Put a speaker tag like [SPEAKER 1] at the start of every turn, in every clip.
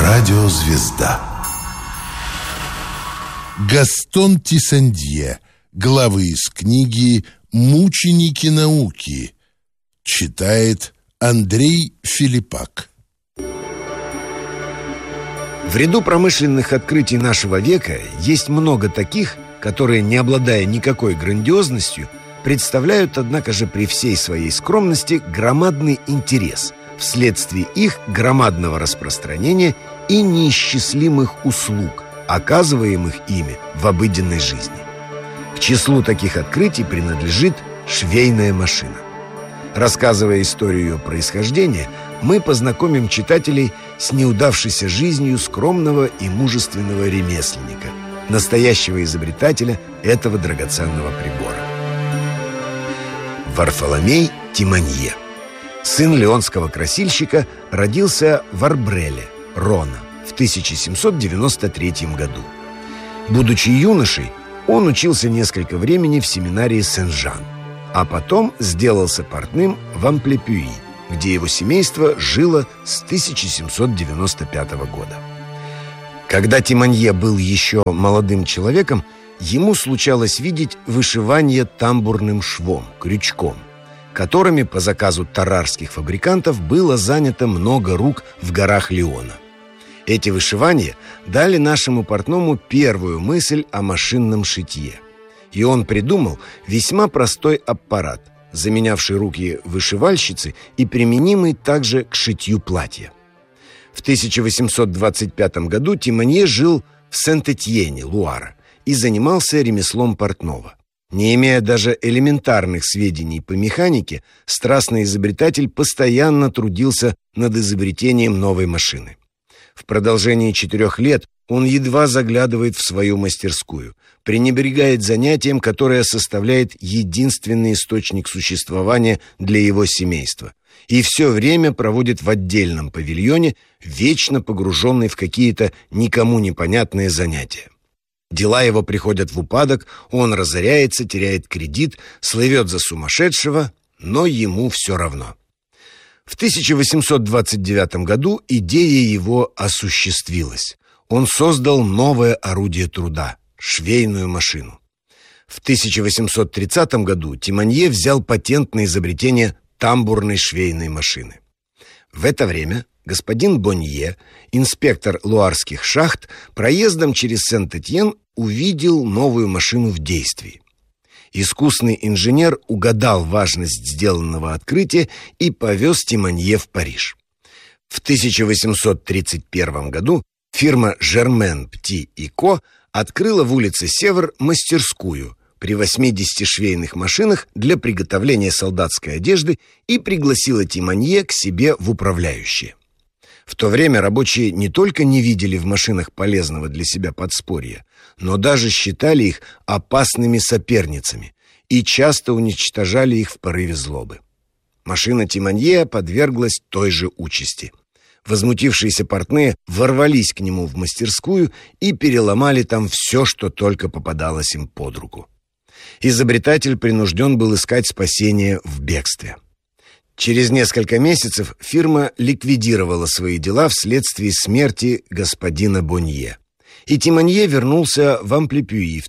[SPEAKER 1] Радиозвезда. Гастон Тиссандье. Главы из книги «Мученики науки». Читает Андрей Филиппак.
[SPEAKER 2] В ряду промышленных открытий нашего века есть много таких, которые, не обладая никакой грандиозностью, представляют, однако же, при всей своей скромности громадный интерес вследствие их громадного распространения и неисчислимых услуг, оказываемых ими в обыденной жизни. К числу таких открытий принадлежит швейная машина. Рассказывая историю ее происхождения, мы познакомим читателей с неудавшейся жизнью скромного и мужественного ремесленника, настоящего изобретателя этого драгоценного прибора. Варфоломей Тиманье, сын леонского красильщика, родился в Арбреле, Рона, в 1793 году. Будучи юношей, он учился несколько времени в семинарии Сен-Жан, а потом сделался портным в Амплепюи, где его семейство жило с 1795 года. Когда Тиманье был еще молодым человеком, ему случалось видеть вышивание тамбурным швом, крючком, которыми по заказу тарарских фабрикантов было занято много рук в горах Леона. Эти вышивания дали нашему портному первую мысль о машинном шитье. И он придумал весьма простой аппарат, заменявший руки вышивальщицы и применимый также к шитью платья. В 1825 году Тиманье жил в Сент-Этьене, Луара, и занимался ремеслом портного. Не имея даже элементарных сведений по механике, страстный изобретатель постоянно трудился над изобретением новой машины. В продолжении 4 лет он едва заглядывает в свою мастерскую, пренебрегает занятием, которое составляет единственный источник существования для его семейства, и все время проводит в отдельном павильоне, вечно погруженный в какие-то никому непонятные занятия. Дела его приходят в упадок, он разоряется, теряет кредит, слывет за сумасшедшего, но ему все равно. В 1829 году идея его осуществилась. Он создал новое орудие труда – швейную машину. В 1830 году Тиманье взял патент на изобретение тамбурной швейной машины. В это время господин Бонье, инспектор луарских шахт, проездом через Сент-Этьен увидел новую машину в действии. Искусный инженер угадал важность сделанного открытия и повез Тиманье в Париж. В 1831 году фирма «Жермен, Пти и Ко» открыла в улице Севр мастерскую при 80 швейных машинах для приготовления солдатской одежды и пригласила Тиманье к себе в управляющие. В то время рабочие не только не видели в машинах полезного для себя подспорья, но даже считали их опасными соперницами и часто уничтожали их в порыве злобы. Машина Тиманье подверглась той же участи. Возмутившиеся портные ворвались к нему в мастерскую и переломали там все, что только попадалось им под руку. Изобретатель принужден был искать спасение в бегстве. Через несколько месяцев фирма ликвидировала свои дела вследствие смерти господина Бонье, и Тиманье вернулся в Амплепюи в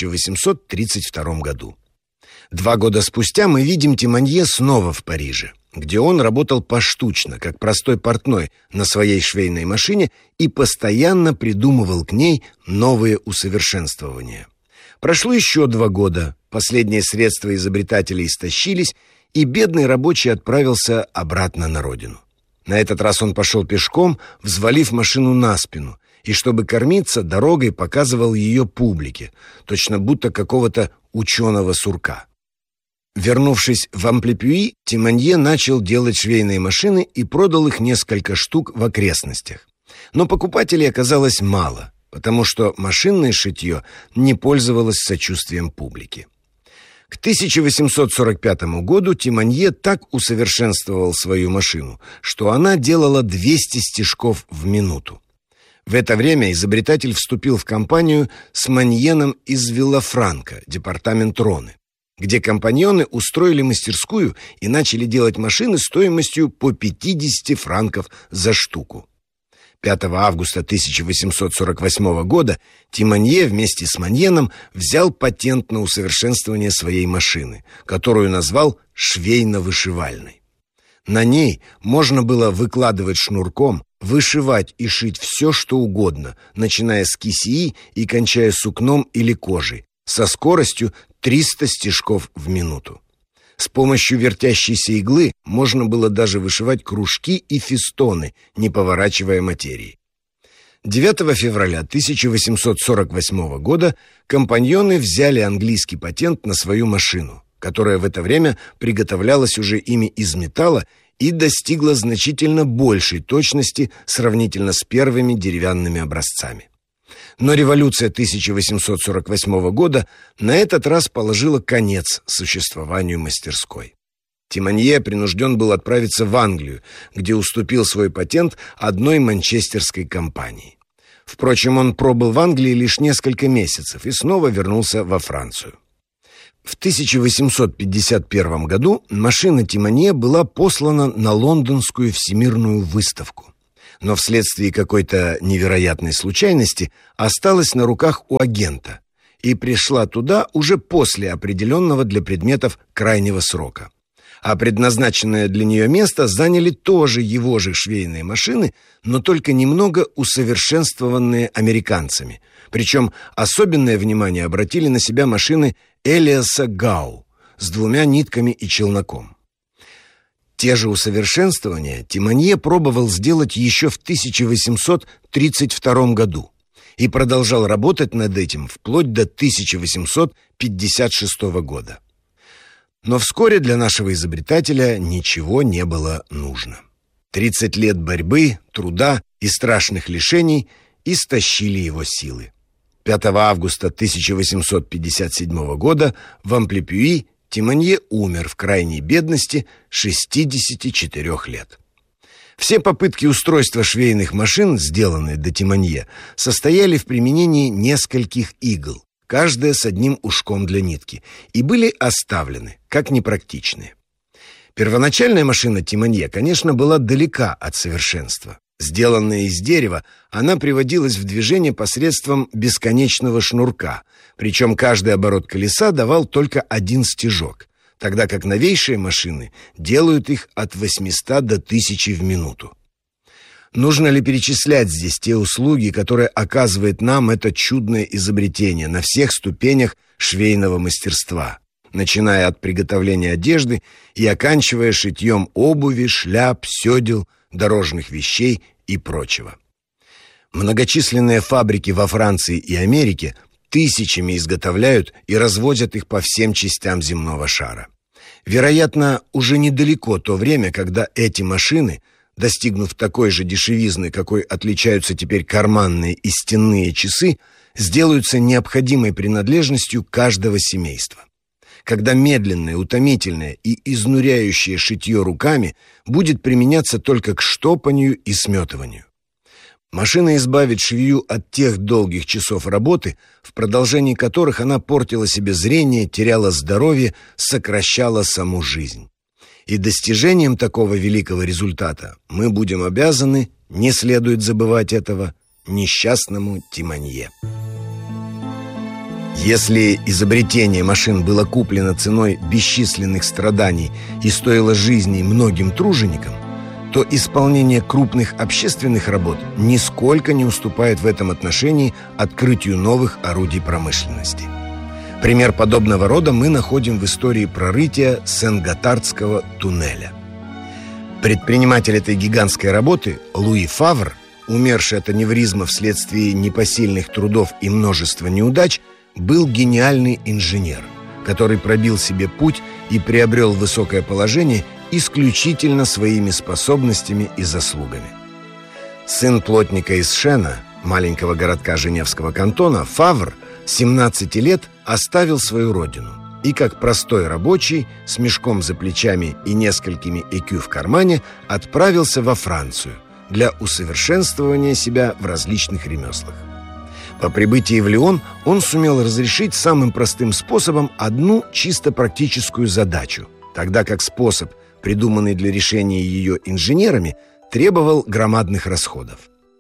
[SPEAKER 2] 1832 году. 2 года спустя мы видим Тиманье снова в Париже, где он работал поштучно, как простой портной, на своей швейной машине и постоянно придумывал к ней новые усовершенствования. Прошло еще 2 года, последние средства изобретателя истощились, и бедный рабочий отправился обратно на родину. На этот раз он пошел пешком, взвалив машину на спину, и, чтобы кормиться, дорогой показывал ее публике, точно будто какого-то ученого-сурка. Вернувшись в Амплепюи, Тиманье начал делать швейные машины и продал их несколько штук в окрестностях. Но покупателей оказалось мало, потому что машинное шитье не пользовалось сочувствием публики. К 1845 году Тиманье так усовершенствовал свою машину, что она делала 200 стежков в минуту. В это время изобретатель вступил в компанию с Маньеном из Виллафранка, департамент Роны, где компаньоны устроили мастерскую и начали делать машины стоимостью по 50 франков за штуку. 5 августа 1848 года Тиманье вместе с Маньеном взял патент на усовершенствование своей машины, которую назвал швейно-вышивальной. На ней можно было выкладывать шнурком, вышивать и шить все, что угодно, начиная с кисеи и кончая сукном или кожей, со скоростью 300 стежков в минуту. С помощью вертящейся иглы можно было даже вышивать кружки и фестоны, не поворачивая материи. 9 февраля 1848 года компаньоны взяли английский патент на свою машину, которая в это время приготовлялась уже ими из металла и достигла значительно большей точности сравнительно с первыми деревянными образцами. Но революция 1848 года на этот раз положила конец существованию мастерской. Тиманье принужден был отправиться в Англию, где уступил свой патент одной манчестерской компании. Впрочем, он пробыл в Англии лишь несколько месяцев и снова вернулся во Францию. В 1851 году машина Тиманье была послана на Лондонскую всемирную выставку, но вследствие какой-то невероятной случайности осталась на руках у агента и пришла туда уже после определенного для предметов крайнего срока. А предназначенное для нее место заняли тоже его же швейные машины, но только немного усовершенствованные американцами. Причем особенное внимание обратили на себя машины Элиаса Гау с 2 нитками и челноком. Те же усовершенствования Тиманье пробовал сделать еще в 1832 году и продолжал работать над этим вплоть до 1856 года. Но вскоре для нашего изобретателя ничего не было нужно. 30 лет борьбы, труда и страшных лишений истощили его силы. 5 августа 1857 года в Амплипюи Тиманье умер в крайней бедности 64 лет. Все попытки устройства швейных машин, сделанные до Тиманье, состояли в применении нескольких игл, каждая с одним ушком для нитки, и были оставлены как непрактичные. Первоначальная машина Тиманье, конечно, была далека от совершенства. Сделанная из дерева, она приводилась в движение посредством бесконечного шнурка, причем каждый оборот колеса давал только 1 стежок, тогда как новейшие машины делают их от 800 до 1000 в минуту. Нужно ли перечислять здесь те услуги, которые оказывает нам это чудное изобретение на всех ступенях швейного мастерства, начиная от приготовления одежды и оканчивая шитьем обуви, шляп, сёдел, дорожных вещей и прочего. Многочисленные фабрики во Франции и Америке тысячами изготовляют и развозят их по всем частям земного шара. Вероятно, уже недалеко то время, когда эти машины, достигнув такой же дешевизны, какой отличаются теперь карманные и стенные часы, сделаются необходимой принадлежностью каждого семейства. Когда медленное, утомительное и изнуряющее шитье руками будет применяться только к штопанию и сметыванию. Машина избавит швею от тех долгих часов работы, в продолжении которых она портила себе зрение, теряла здоровье, сокращала саму жизнь. И достижением такого великого результата мы будем обязаны, не следует забывать этого, несчастному Тиманье. Если изобретение машин было куплено ценой бесчисленных страданий и стоило жизни многим труженикам, то исполнение крупных общественных работ нисколько не уступает в этом отношении открытию новых орудий промышленности. Пример подобного рода мы находим в истории прорытия Сен-Готардского туннеля. Предприниматель этой гигантской работы Луи Фавр, умерший от аневризма вследствие непосильных трудов и множества неудач, был гениальный инженер, который пробил себе путь и приобрел высокое положение исключительно своими способностями и заслугами. Сын плотника из Шена, маленького городка Женевского кантона, Фавр, 17 лет оставил свою родину и, как простой рабочий, с мешком за плечами и несколькими экю в кармане, отправился во Францию для усовершенствования себя в различных ремеслах. По прибытии в Лион он сумел разрешить самым простым способом одну чисто практическую задачу, тогда как способ, придуманный для решения ее инженерами, требовал громадных расходов.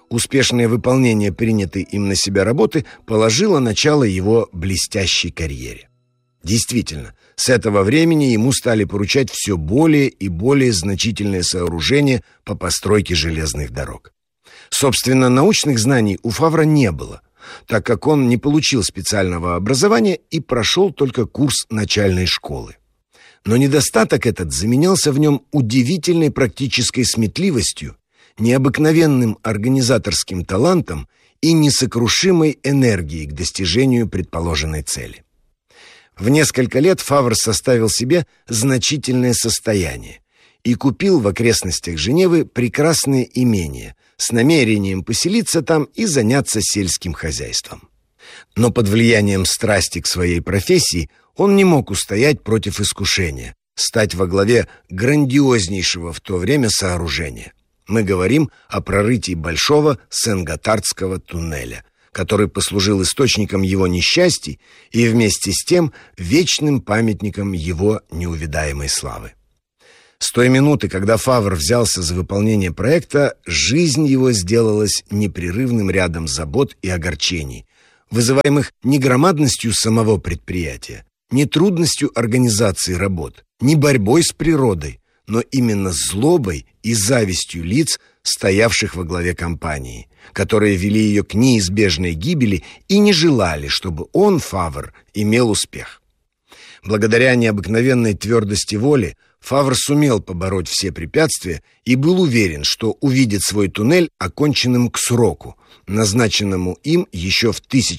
[SPEAKER 2] Успешное выполнение принятой им на себя работы положило начало его блестящей карьере. Действительно, с этого времени ему стали поручать все более и более значительные сооружения по постройке железных дорог. Собственно, научных знаний у Фавра не было, так как он не получил специального образования и прошел только курс начальной школы. Но недостаток этот заменялся в нем удивительной практической сметливостью, необыкновенным организаторским талантом и несокрушимой энергией к достижению предположенной цели. В несколько лет Фавр составил себе значительное состояние и купил в окрестностях Женевы прекрасное имение с намерением поселиться там и заняться сельским хозяйством. Но под влиянием страсти к своей профессии он не мог устоять против искушения стать во главе грандиознейшего в то время сооружения. Мы говорим о прорытии большого Сен-Готардского туннеля, который послужил источником его несчастий и вместе с тем вечным памятником его неувидаемой славы. С той минуты, когда Фавр взялся за выполнение проекта, жизнь его сделалась непрерывным рядом забот и огорчений, вызываемых не громадностью самого предприятия, не трудностью организации работ, не борьбой с природой, но именно злобой и завистью лиц, стоявших во главе компании, которые вели ее к неизбежной гибели и не желали, чтобы он, Фавр, имел успех. Благодаря необыкновенной твердости воли Фавр сумел побороть все препятствия и был уверен, что увидит свой туннель оконченным к сроку, назначенному им еще в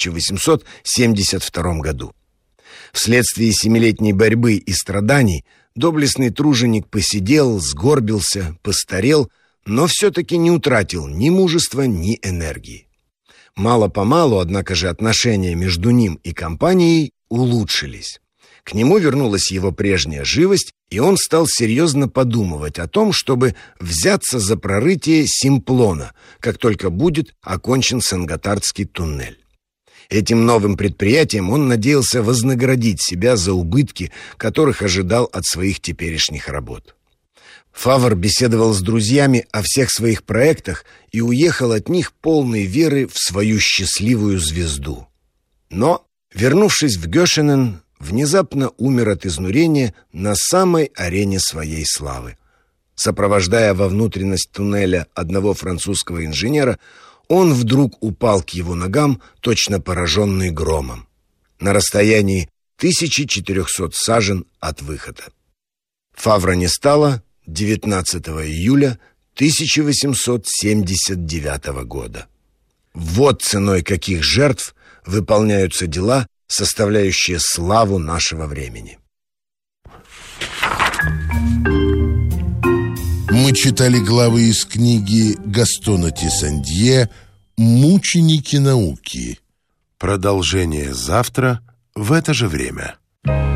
[SPEAKER 2] 1872 году. Вследствие семилетней борьбы и страданий доблестный труженик посидел, сгорбился, постарел, но все-таки не утратил ни мужества, ни энергии. Мало-помалу, однако же, отношения между ним и компанией улучшились. К нему вернулась его прежняя живость, и он стал серьезно подумывать о том, чтобы взяться за прорытие Симплона, как только будет окончен Сен-Готардский туннель. Этим новым предприятием он надеялся вознаградить себя за убытки, которых ожидал от своих теперешних работ. Фавр беседовал с друзьями о всех своих проектах и уехал от них полной веры в свою счастливую звезду. Но, вернувшись в Гёшенен, внезапно умер от изнурения на самой арене своей славы. Сопровождая во внутренность туннеля одного французского инженера, он вдруг упал к его ногам, точно пораженный громом, на расстоянии 1400 сажен от выхода. Фавра не стало 19 июля 1879 года. Вот ценой каких жертв выполняются дела, составляющие славу нашего времени.
[SPEAKER 1] Мы читали главы из книги Гастона Тиссендье «Мученики науки». Продолжение завтра в это же время.